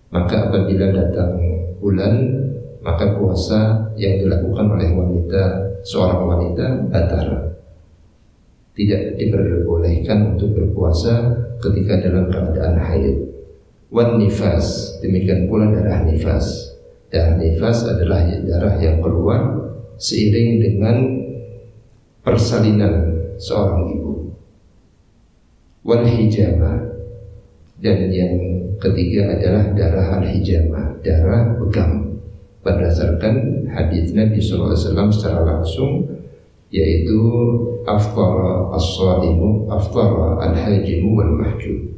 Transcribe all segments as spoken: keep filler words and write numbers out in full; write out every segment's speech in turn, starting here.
Maka apabila datang bulan, maka puasa yang dilakukan oleh wanita, seorang wanita batal. Tidak diperbolehkan untuk berpuasa ketika dalam keadaan haid. Wan nifas, demikian pula darah nifas. Darah nifas adalah darah yang keluar seiring dengan persalinan seorang ibu. Wal hijamah, dan yang ketiga adalah darah al-hijamah, darah bekam, berdasarkan hadis Nabi shallallahu alaihi wasallam secara langsung, yaitu afṭara as-shā'imu afṭara al-hajimu wal mahjum.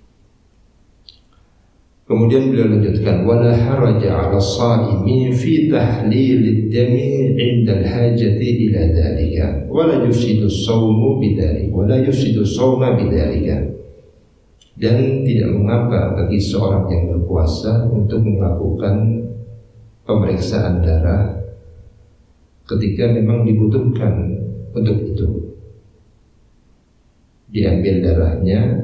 Kemudian beliau lanjutkan, wala haraja 'ala as-shā'imi fi tahlilid dami 'inda al-hajati ila dzalika wala yufsidu as-shawmu bidzalika wala yufsidu as-shawma bidzalika. Dan tidak mengapa bagi seorang yang berpuasa untuk melakukan pemeriksaan darah ketika memang dibutuhkan untuk itu. Diambil darahnya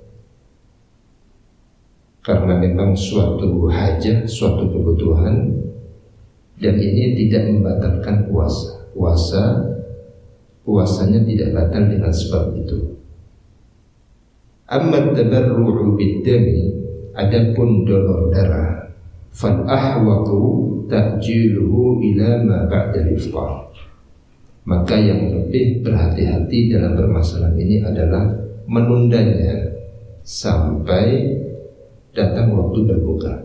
karena memang suatu hajat, suatu kebutuhan, dan ini tidak membatalkan puasa. Puasa puasanya tidak batal dengan sebab itu. Amma tabarru'u bid-dami, adapun donor darah, fal ahwatu ta'jiluhu ila ma ba'da al-ifṭar. Maka yang lebih berhati-hati dalam permasalahan ini adalah menundanya sampai datang waktu berbuka.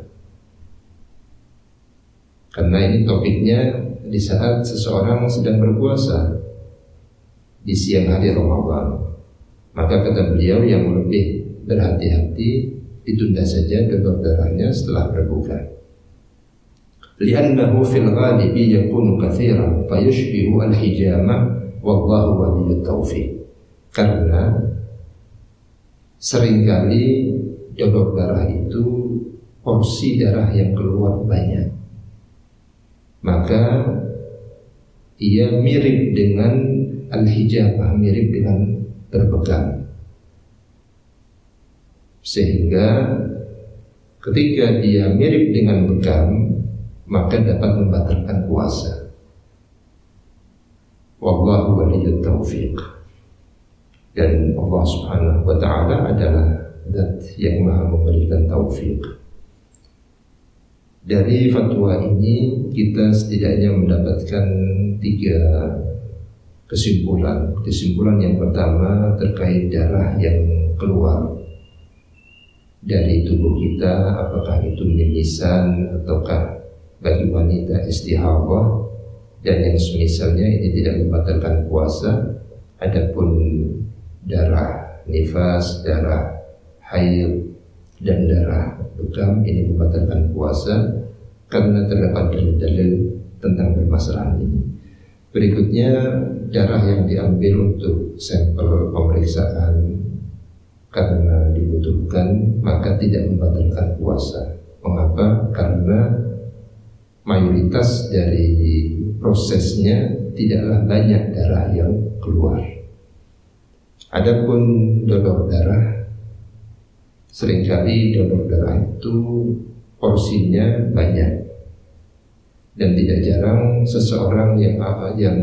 Karena ini topiknya di saat seseorang sedang berpuasa di siang hari Ramadan. Maka kata beliau yang lebih berhati-hati ditunda saja donor darahnya setelah berbuka. Li'annahu fil ghalibi yakunu katsiran fayushbihu al-hijamah wallahu waliyyut taufiq. Karena seringkali donor darah itu porsi darah yang keluar banyak, maka ia mirip dengan al-hijamah, mirip dengan berbekam, sehingga ketika dia mirip dengan bekam maka dapat membatalkan puasa. Wallahu waliyyut taufiq. Dan Allah Subhanahu wa taala adalah Zat yang Maha memberikan taufik. Dari fatwa ini kita setidaknya mendapatkan tiga kesimpulan. Kesimpulan yang pertama terkait darah yang keluar dari tubuh kita, apakah itu mimisan ataukah bagi wanita istihadhah, dan yang semisalnya ini tidak membatalkan puasa. Adapun darah nifas, darah haid, dan darah bekam ini membatalkan puasa karena terdapat dalil-dalil tentang permasalahan ini. Berikutnya, darah yang diambil untuk sampel pemeriksaan karena dibutuhkan maka tidak membatalkan puasa. Mengapa? Karena mayoritas dari prosesnya tidaklah banyak darah yang keluar. Adapun donor darah, seringkali donor darah itu porsinya banyak, dan tidak jarang seseorang yang yang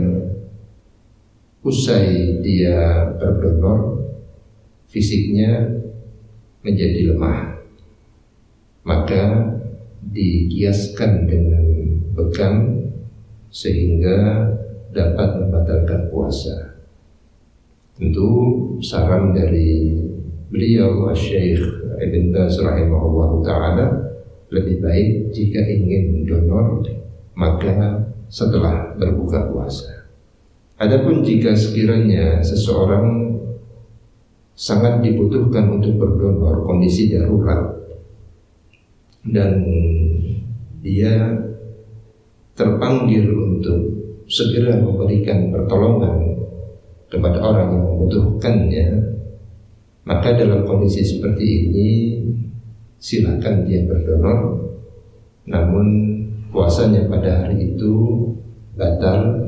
usai dia berdonor fisiknya menjadi lemah, maka dikiaskan dengan bekam sehingga dapat membatalkan puasa. Tentu saran dari beliau Syekh Ibn Baz rahimahullah ta'ala, lebih baik jika ingin donor maka setelah berbuka puasa. Adapun jika sekiranya seseorang sangat dibutuhkan untuk berdonor, kondisi darurat, dan dia terpanggil untuk segera memberikan pertolongan kepada orang yang membutuhkannya, maka dalam kondisi seperti ini silakan dia berdonor, namun puasanya pada hari itu batal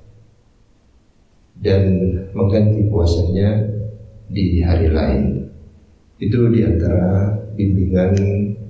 dan mengganti puasanya di hari lain. Itu diantara bimbingan